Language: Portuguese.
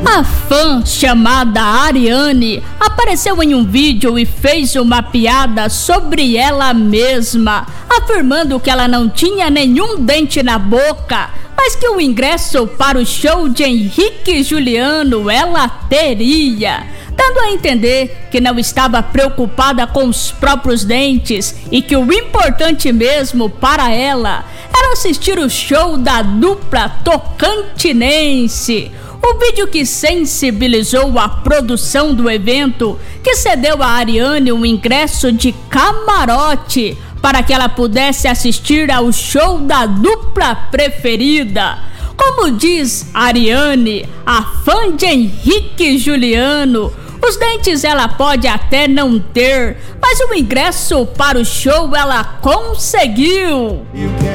A fã chamada Ariane apareceu em um vídeo e fez uma piada sobre ela mesma, afirmando que ela não tinha nenhum dente na boca, mas que o ingresso para o show de Henrique e Juliano ela teria, dando a entender que não estava preocupada com os próprios dentes e que o importante mesmo para ela era assistir o show da dupla tocantinense. O vídeo que sensibilizou a produção do evento, que cedeu a Ariane um ingresso de camarote para que ela pudesse assistir ao show da dupla preferida. Como diz Ariane, a fã de Henrique e Juliano, os dentes ela pode até não ter, mas o ingresso para o show ela conseguiu.